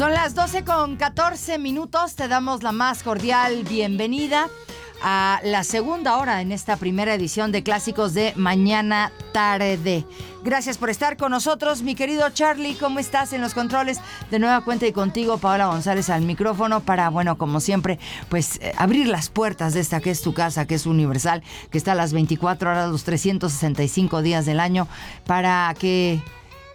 Son las 12:14. Te damos la más cordial bienvenida a la segunda hora en esta primera edición de Clásicos de Mañana Tarde. Gracias por estar con nosotros, mi querido Charlie. ¿Cómo estás en los controles? De nueva cuenta y contigo, Paola González al micrófono para, bueno, como siempre, pues abrir las puertas de esta que es tu casa, que es universal, que está a las 24 horas, los 365 días del año, para que